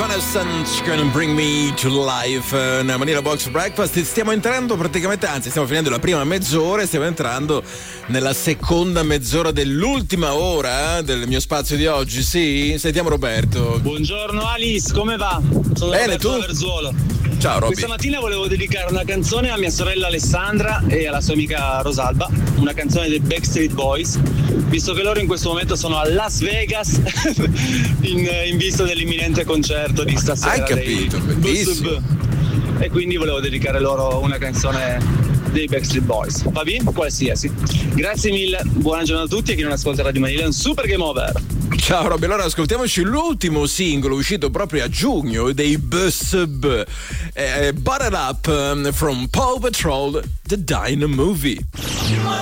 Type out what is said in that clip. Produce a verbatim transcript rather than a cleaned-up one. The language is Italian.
Evanescence Gonna Bring Me to Life, una Manila Box Breakfast. Stiamo entrando praticamente, anzi stiamo finendo la prima mezz'ora e stiamo entrando nella seconda mezz'ora dell'ultima ora del mio spazio di oggi. Sì, sentiamo Roberto. Buongiorno Alice, come va? Sono Bene, Roberto tu? da Verzuolo. Ciao Robby. Questa mattina volevo dedicare una canzone a mia sorella Alessandra e alla sua amica Rosalba, una canzone dei Backstreet Boys, visto che loro in questo momento sono a Las Vegas in, in vista dell'imminente concerto di stasera. Hai capito, dei bellissimo. E quindi volevo dedicare loro una canzone dei Backstreet Boys. Va bene? Qualsiasi. Grazie mille, buona giornata a tutti e chi non ascolta Radio Manila, un super game over. Ciao Robby, allora ascoltiamoci l'ultimo singolo uscito proprio a giugno dei Bus B, eh, Buttered Up um, from Paw Patrol, The Dino Movie.